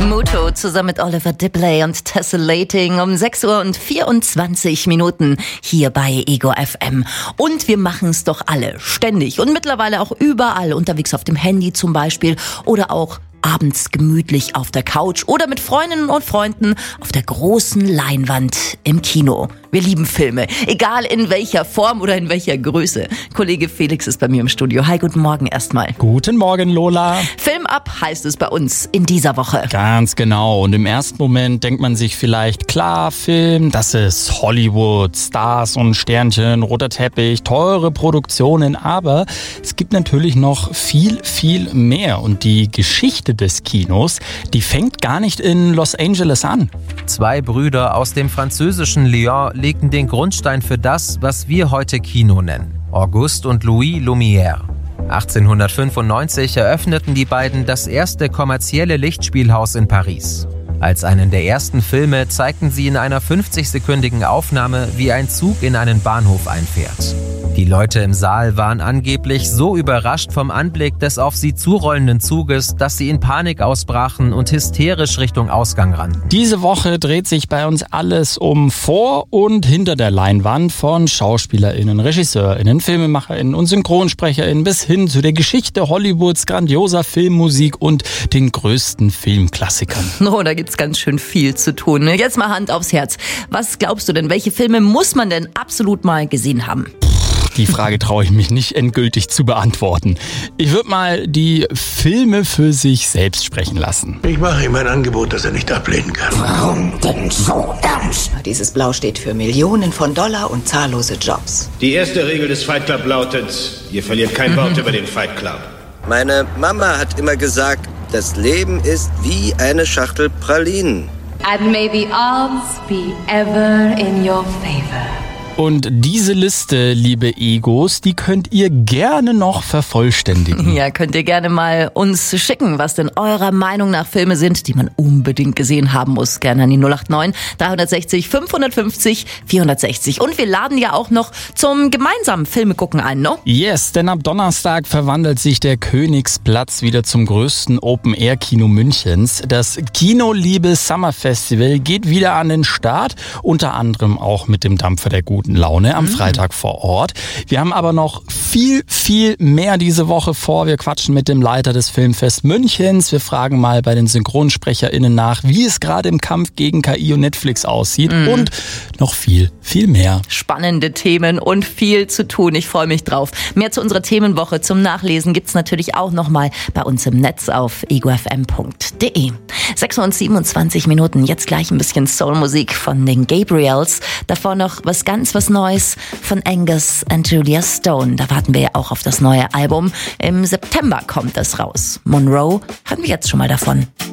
Muto zusammen mit Oliver Dibley und Tessellating um 6:24 Uhr hier bei Ego FM. Und wir machen es doch alle, ständig und mittlerweile auch überall, unterwegs auf dem Handy zum Beispiel oder auch abends gemütlich auf der Couch oder mit Freundinnen und Freunden auf der großen Leinwand im Kino. Wir lieben Filme, egal in welcher Form oder in welcher Größe. Kollege Felix ist bei mir im Studio. Hi, guten Morgen erstmal. Guten Morgen, Lola. Film ab heißt es bei uns in dieser Woche. Ganz genau. Und im ersten Moment denkt man sich vielleicht, klar, Film, das ist Hollywood, Stars und Sternchen, roter Teppich, teure Produktionen. Aber es gibt natürlich noch viel, viel mehr. Und die Geschichte des Kinos, die fängt gar nicht in Los Angeles an. Zwei Brüder aus dem französischen Lyon legten den Grundstein für das, was wir heute Kino nennen. Auguste und Louis Lumière. 1895 eröffneten die beiden das erste kommerzielle Lichtspielhaus in Paris. Als einen der ersten Filme zeigten sie in einer 50-sekündigen Aufnahme, wie ein Zug in einen Bahnhof einfährt. Die Leute im Saal waren angeblich so überrascht vom Anblick des auf sie zurollenden Zuges, dass sie in Panik ausbrachen und hysterisch Richtung Ausgang rannten. Diese Woche dreht sich bei uns alles um vor und hinter der Leinwand, von SchauspielerInnen, RegisseurInnen, FilmemacherInnen und SynchronsprecherInnen bis hin zu der Geschichte Hollywoods, grandioser Filmmusik und den größten Filmklassikern. Oh, da gibt's ganz schön viel zu tun. Jetzt mal Hand aufs Herz. Was glaubst du denn, welche Filme muss man denn absolut mal gesehen haben? Die Frage traue ich mich nicht endgültig zu beantworten. Ich würde mal die Filme für sich selbst sprechen lassen. Ich mache ihm ein Angebot, das er nicht ablehnen kann. Warum denn so ernst? Dieses Blau steht für Millionen von Dollar und zahllose Jobs. Die erste Regel des Fight Club lautet, ihr verliert kein Wort über den Fight Club. Meine Mama hat immer gesagt, das Leben ist wie eine Schachtel Pralinen. And may the odds be ever in your favor. Und diese Liste, liebe Egos, die könnt ihr gerne noch vervollständigen. Ja, könnt ihr gerne mal uns schicken, was denn eurer Meinung nach Filme sind, die man unbedingt gesehen haben muss. Gerne an die 089 360 550 460. Und wir laden ja auch noch zum gemeinsamen Filme gucken ein, ne? Yes, denn ab Donnerstag verwandelt sich der Königsplatz wieder zum größten Open-Air-Kino Münchens. Das Kinoliebe Summer Festival geht wieder an den Start, unter anderem auch mit dem Dampfer der guten Laune am Freitag vor Ort. Wir haben aber noch viel, viel mehr diese Woche vor. Wir quatschen mit dem Leiter des Filmfest Münchens. Wir fragen mal bei den SynchronsprecherInnen nach, wie es gerade im Kampf gegen KI und Netflix aussieht und noch viel, viel mehr. Spannende Themen und viel zu tun. Ich freue mich drauf. Mehr zu unserer Themenwoche zum Nachlesen gibt's natürlich auch nochmal bei uns im Netz auf egofm.de. 6:27 Uhr. Jetzt gleich ein bisschen Soulmusik von den Gabriels. Davor noch was Neues von Angus und Julia Stone. Da warten wir ja auch auf das neue Album. Im September kommt das raus. Monroe, hören wir jetzt schon mal davon.